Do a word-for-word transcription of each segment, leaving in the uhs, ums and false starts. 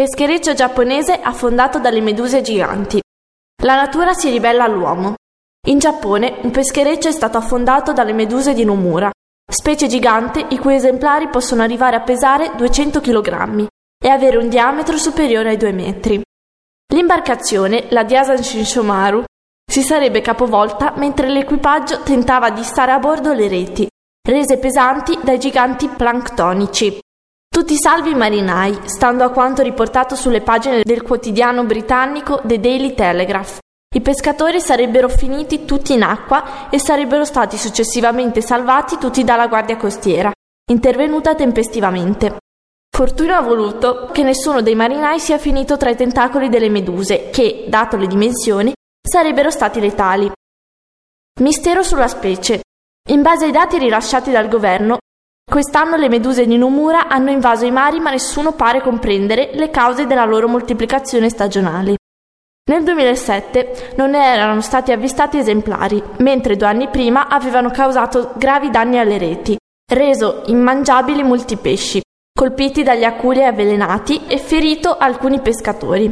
peschereccio giapponese affondato dalle meduse giganti. La natura si ribella all'uomo. In Giappone un peschereccio è stato affondato dalle meduse di Nomura, specie gigante i cui esemplari possono arrivare a pesare duecento chilogrammi e avere un diametro superiore ai due metri. L'imbarcazione, la Diasan Shinshomaru, si sarebbe capovolta mentre l'equipaggio tentava di stare a bordo le reti, rese pesanti dai giganti planctonici. Tutti salvi i marinai, stando a quanto riportato sulle pagine del quotidiano britannico The Daily Telegraph. I pescatori sarebbero finiti tutti in acqua e sarebbero stati successivamente salvati tutti dalla Guardia Costiera, intervenuta tempestivamente. Fortuna ha voluto che nessuno dei marinai sia finito tra i tentacoli delle meduse, che, dato le dimensioni, sarebbero stati letali. Mistero sulla specie. In base ai dati rilasciati dal governo, quest'anno le meduse di Nomura hanno invaso i mari, ma nessuno pare comprendere le cause della loro moltiplicazione stagionale. Nel duemilasette non ne erano stati avvistati esemplari, mentre due anni prima avevano causato gravi danni alle reti, reso immangiabili molti pesci, colpiti dagli aculi avvelenati e ferito alcuni pescatori.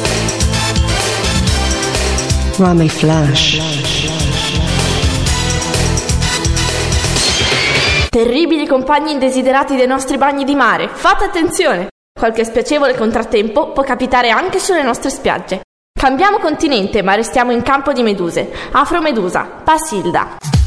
Rame Flash. Terribili compagni indesiderati dei nostri bagni di mare, fate attenzione! Qualche spiacevole contrattempo può capitare anche sulle nostre spiagge. Cambiamo continente, ma restiamo in campo di meduse. Afromedusa, Passilda.